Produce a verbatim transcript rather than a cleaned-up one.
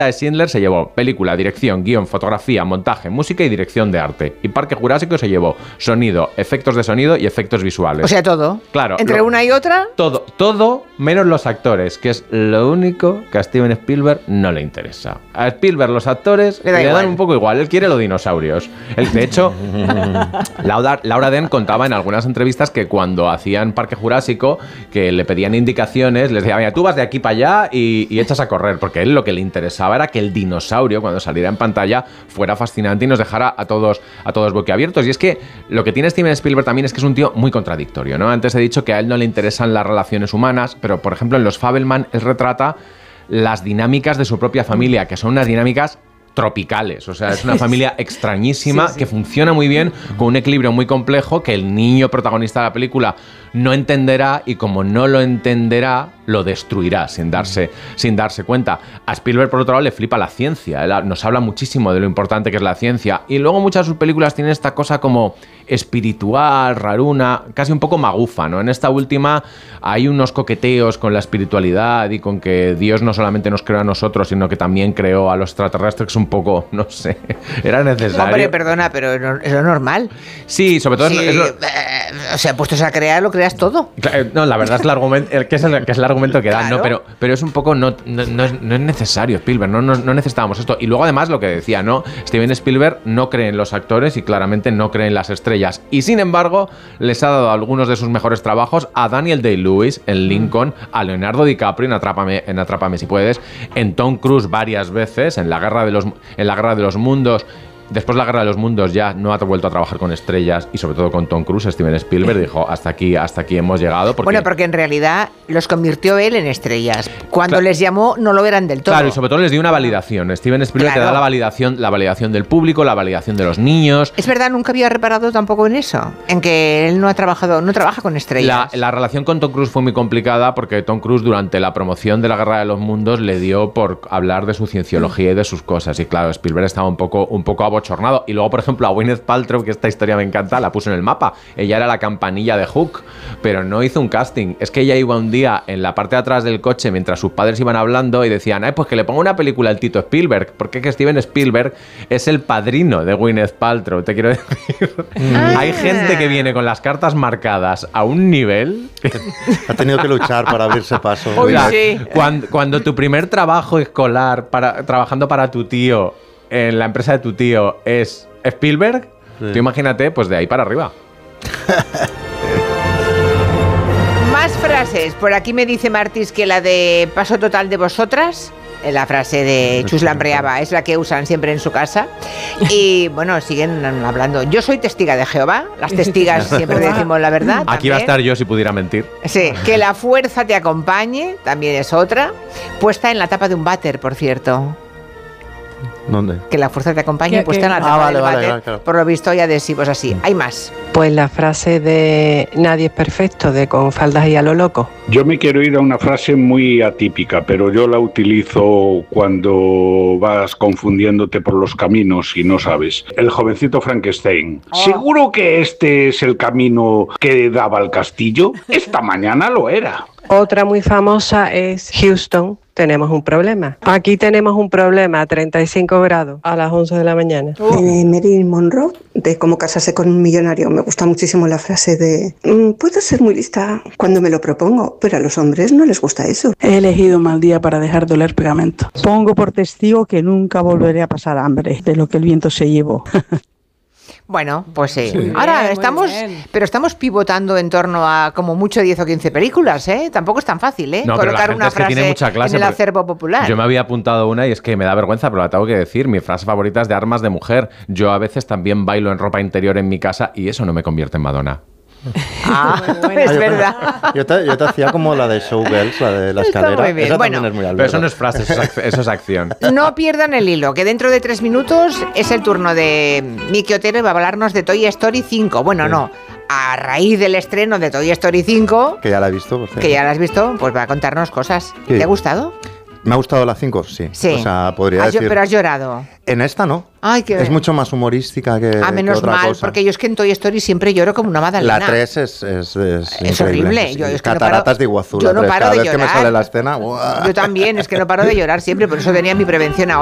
de Schindler se llevó película, dirección, guión, fotografía, montaje, música y dirección de arte. Y Parque Jurásico se llevó sonido, efectos de sonido y efectos visuales. O sea, todo. Claro. Entre lo, una y otra. Todo, todo menos los actores, que es lo único que a Steven Spielberg no le interesa. A Spielberg los actores le, da le igual. dan un poco igual. Él quiere los dinosaurios. Él, de hecho, Laura, Laura Dern contaba en algunas entrevistas que cuando hacían Parque Jurásico, que le pedían indicaciones, les decía, mira, tú vas de aquí para allá y, y echas a correr, porque a él lo que le interesaba era que el dinosaurio, cuando saliera en pantalla, fuera fascinante y nos dejara a todos, a todos boquiabiertos. Y es que lo que tiene Steven Spielberg también es que es un tío muy contradictorio, ¿no? Antes he dicho que a él no le interesan las relaciones humanas, pero, por ejemplo, en Los Fabelman él retrata las dinámicas de su propia familia, que son unas dinámicas tropicales, o sea, es una familia extrañísima, sí, sí, que funciona muy bien, con un equilibrio muy complejo que el niño protagonista de la película no entenderá, y como no lo entenderá, lo destruirá sin darse, sin darse cuenta. A Spielberg, por otro lado, le flipa la ciencia. Él nos habla muchísimo de lo importante que es la ciencia, y luego muchas de sus películas tienen esta cosa como espiritual, raruna, casi un poco magufa, ¿no? En esta última hay unos coqueteos con la espiritualidad y con que Dios no solamente nos creó a nosotros, sino que también creó a los extraterrestres, que es un poco, no sé, era necesario. Hombre, perdona, pero es lo normal. Sí, sobre todo... Sí, es lo... eh, o sea, puestos a crear, lo creas todo. No, la verdad es, el argumento, que, es el, que es el argumento que dan, claro. ¿no? Pero, pero es un poco... No, no, no, es, no es necesario, Spielberg, no, no, no necesitábamos esto. Y luego, además, lo que decía, ¿no? Steven Spielberg no cree en los actores y claramente no cree en las estrellas. Y, sin embargo, les ha dado algunos de sus mejores trabajos a Daniel Day-Lewis en Lincoln, a Leonardo DiCaprio en Atrápame, en Atrápame si puedes, en Tom Cruise varias veces, en la Guerra de los, en la Guerra de los Mundos. Después de la Guerra de los Mundos ya no ha vuelto a trabajar con estrellas, y sobre todo con Tom Cruise. Steven Spielberg dijo, hasta aquí, hasta aquí hemos llegado. Porque... Bueno, porque en realidad los convirtió él en estrellas. Cuando claro. les llamó no lo eran del todo. Claro, y sobre todo les dio una validación. Steven Spielberg claro. te da la validación, la validación del público, la validación de los niños. Es verdad, nunca había reparado tampoco en eso, en que él no ha trabajado, no trabaja con estrellas. La, la relación con Tom Cruise fue muy complicada, porque Tom Cruise durante la promoción de la Guerra de los Mundos le dio por hablar de su cienciología y de sus cosas. Y claro, Spielberg estaba un poco, un poco abochornado. Y luego, por ejemplo, a Gwyneth Paltrow, que esta historia me encanta, la puso en el mapa. Ella era la campanilla de Hook, pero no hizo un casting. Es que ella iba un día en la parte de atrás del coche mientras sus padres iban hablando y decían, ay, pues que le ponga una película al Tito Spielberg, porque es que Steven Spielberg es el padrino de Gwyneth Paltrow, te quiero decir. Ah. Hay gente que viene con las cartas marcadas a un nivel... Ha tenido que luchar para abrirse paso. Uy, sí. cuando, cuando tu primer trabajo escolar, para, trabajando para tu tío, en la empresa de tu tío, es Spielberg, sí. Tú imagínate, pues de ahí para arriba. Más frases. Por aquí me dice Martis que la de paso total de vosotras, la frase de Chus Lambreaba, es la que usan siempre en su casa. Y bueno, siguen hablando. Yo soy testiga de Jehová. Las testigas siempre decimos la verdad. Aquí también. va a estar yo si pudiera mentir. Sí, que la fuerza te acompañe, también es otra. Puesta en la tapa de un váter, por cierto. ¿Dónde? Que la fuerza te acompañe, ¿Qué, puesta qué? en la tapa ah, vale, del vale, váter. claro, claro. Por lo visto hay adhesivos así. Hay más. Pues la frase de nadie es perfecto, de con faldas y a lo loco. Yo me quiero ir a una frase muy atípica, pero yo la utilizo cuando vas confundiéndote por los caminos y no sabes. El jovencito Frankenstein. Oh. ¿Seguro que este es el camino que daba al castillo? Esta mañana lo era. Otra muy famosa es Houston, tenemos un problema. Aquí tenemos un problema a treinta y cinco grados a las once de la mañana. Uh. Eh, Marilyn Monroe, de Cómo casarse con un millonario. Me gusta muchísimo la frase de mm, puedo ser muy lista cuando me lo propongo, pero a los hombres no les gusta eso. He elegido un mal día para dejar de oler pegamento. Pongo por testigo que nunca volveré a pasar hambre de lo que el viento se llevó. Bueno, pues sí. sí. Ahora Bien, estamos, bien. pero estamos pivotando en torno a como mucho diez o quince películas, ¿eh? Tampoco es tan fácil, ¿eh? No, colocar una es que frase tiene mucha clase, en el acervo popular. Yo me había apuntado una y es que me da vergüenza, pero la tengo que decir. Mi frase favorita es de Armas de mujer. Yo a veces también bailo en ropa interior en mi casa y eso no me convierte en Madonna. Ah, es Ah, yo, verdad. Yo te, yo te hacía como la de Showgirls, la de la Está escalera. muy bien. Esa Bueno, también es muy Pero alberga. eso no es frase, eso es, ac- eso es acción. No pierdan el hilo, que dentro de tres minutos es el turno de Miki Otero y va a hablarnos de Toy Story cinco. Bueno, Sí. no, a raíz del estreno de Toy Story cinco, Que ya la he visto, por cierto. que ya la has visto, pues va a contarnos cosas. Sí. ¿Te ha gustado? ¿Me ha gustado la cinco? Sí. Sí. O sea, podría Has- decir... Pero has llorado. En esta no. Ay, qué Es mucho más humorística que, Ah, que menos otra mal, cosa. porque yo es que en Toy Story siempre lloro como una magdalena. La tres es, es, es, Es increíble. horrible. Sí. Yo, es que no Cataratas paro- de Iguazú. yo la no tres. paro Cada de vez que me llorar. sale la escena... ¡buah! Yo también, es que no paro de llorar siempre, por eso tenía mi prevención ahora.